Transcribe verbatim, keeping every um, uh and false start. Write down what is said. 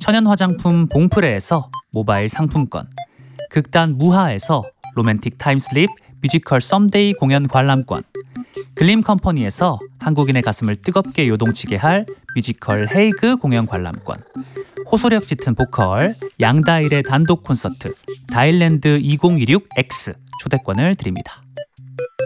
천연 화장품 봉프레에서 모바일 상품권, 극단 무하에서 로맨틱 타임슬립 뮤지컬 썸데이 공연 관람권, 글림 컴퍼니에서 한국인의 가슴을 뜨겁게 요동치게 할 뮤지컬 헤이그 공연 관람권, 호소력 짙은 보컬 양다일의 단독 콘서트 다일랜드 이천이십육 엑스 초대권을 드립니다.